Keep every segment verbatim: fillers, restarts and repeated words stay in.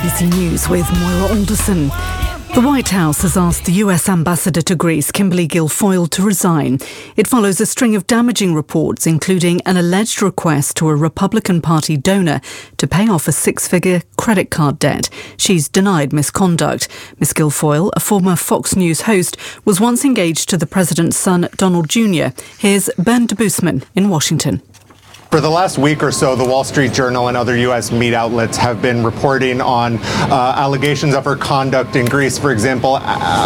B C News with Moira Alderson. The White House has asked the U S ambassador to Greece, Kimberly Guilfoyle, to resign. It follows a string of damaging reports, including an alleged request to a Republican Party donor to pay off a six-figure credit card debt. She's denied misconduct. Miss Guilfoyle, a former Fox News host, was once engaged to the president's son, Donald Junior Here's Ben de Boosman in Washington. For the last week or so, the Wall Street Journal and other U S media outlets have been reporting on uh, allegations of her conduct in Greece, for example, uh,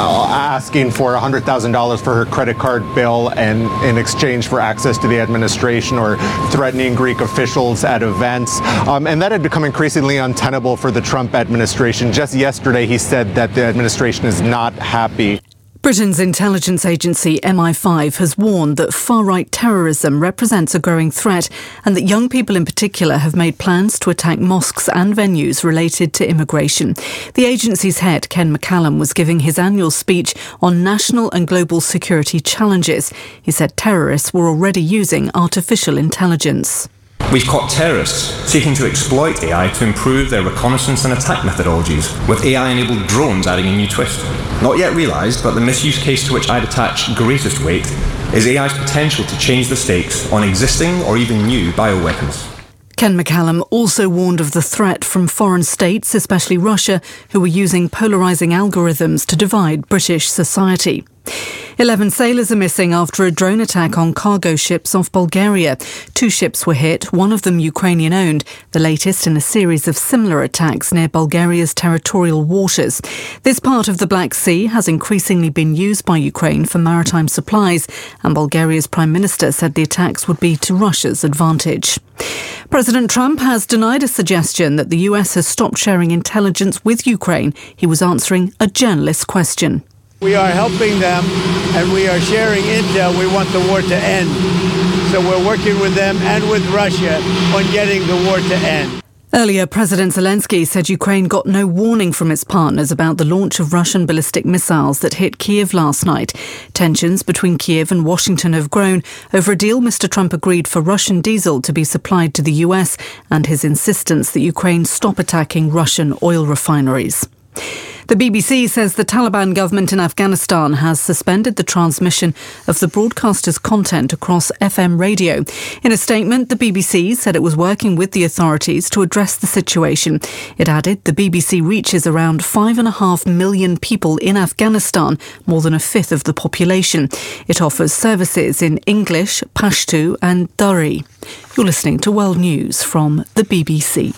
asking for one hundred thousand dollars for her credit card bill and in exchange for access to the administration, or threatening Greek officials at events. Um, and that had become increasingly untenable for the Trump administration. Just yesterday, he said that the administration is not happy. Britain's intelligence agency M I five has warned that far-right terrorism represents a growing threat and that young people in particular have made plans to attack mosques and venues related to immigration. The agency's head, Ken McCallum, was giving his annual speech on national and global security challenges. He said terrorists were already using artificial intelligence. We've caught terrorists seeking to exploit A I to improve their reconnaissance and attack methodologies, with A I-enabled drones adding a new twist. Not yet realised, but the misuse case to which I'd attach greatest weight is A I's potential to change the stakes on existing or even new bioweapons. Ken McCallum also warned of the threat from foreign states, especially Russia, who were using polarising algorithms to divide British society. Eleven sailors are missing after a drone attack on cargo ships off Bulgaria. Two ships were hit, one of them Ukrainian-owned, the latest in a series of similar attacks near Bulgaria's territorial waters. This part of the Black Sea has increasingly been used by Ukraine for maritime supplies, and Bulgaria's Prime Minister said the attacks would be to Russia's advantage. President Trump has denied a suggestion that the U S has stopped sharing intelligence with Ukraine. He was answering a journalist's question. We are helping them and we are sharing intel. We want the war to end. So we're working with them and with Russia on getting the war to end. Earlier, President Zelensky said Ukraine got no warning from its partners about the launch of Russian ballistic missiles that hit Kyiv last night. Tensions between Kyiv and Washington have grown over a deal Mister Trump agreed for Russian diesel to be supplied to the U S and his insistence that Ukraine stop attacking Russian oil refineries. The B B C says the Taliban government in Afghanistan has suspended the transmission of the broadcaster's content across F M radio. In a statement, the B B C said it was working with the authorities to address the situation. It added the B B C reaches around five and a half million people in Afghanistan, more than a fifth of the population. It offers services in English, Pashto and Dari. You're listening to World News from the B B C.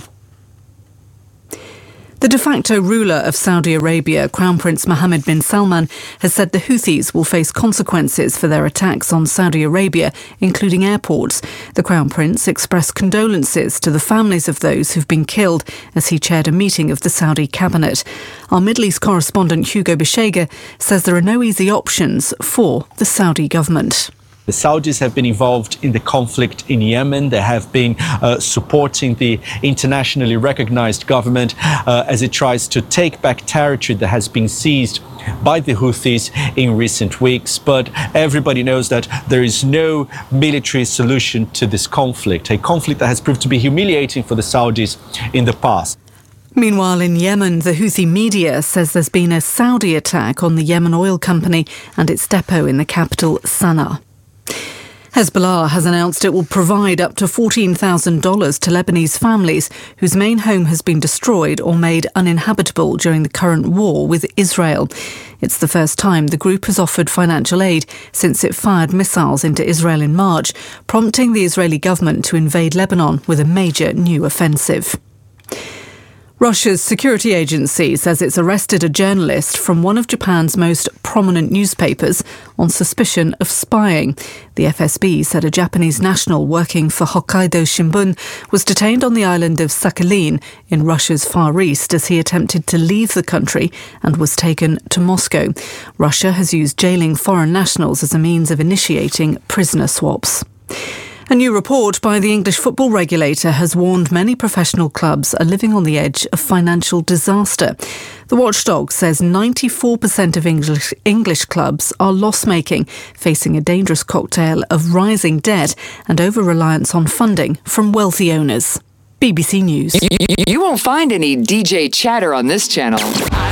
The de facto ruler of Saudi Arabia, Crown Prince Mohammed bin Salman, has said the Houthis will face consequences for their attacks on Saudi Arabia, including airports. The Crown Prince expressed condolences to the families of those who've been killed as he chaired a meeting of the Saudi cabinet. Our Middle East correspondent Hugo Bishega says there are no easy options for the Saudi government. The Saudis have been involved in the conflict in Yemen. They have been uh, supporting the internationally recognized government uh, as it tries to take back territory that has been seized by the Houthis in recent weeks. But everybody knows that there is no military solution to this conflict, a conflict that has proved to be humiliating for the Saudis in the past. Meanwhile, in Yemen, the Houthi media says there's been a Saudi attack on the Yemen oil company and its depot in the capital, Sana'a. Hezbollah has announced it will provide up to fourteen thousand dollars to Lebanese families whose main home has been destroyed or made uninhabitable during the current war with Israel. It's the first time the group has offered financial aid since it fired missiles into Israel in March, prompting the Israeli government to invade Lebanon with a major new offensive. Russia's security agency says it's arrested a journalist from one of Japan's most prominent newspapers on suspicion of spying. The F S B said a Japanese national working for Hokkaido Shimbun was detained on the island of Sakhalin in Russia's Far East as he attempted to leave the country and was taken to Moscow. Russia has used jailing foreign nationals as a means of initiating prisoner swaps. A new report by the English football regulator has warned many professional clubs are living on the edge of financial disaster. The watchdog says ninety-four percent of English, English clubs are loss-making, facing a dangerous cocktail of rising debt and over-reliance on funding from wealthy owners. B B C News. You won't find any D J chatter on this channel.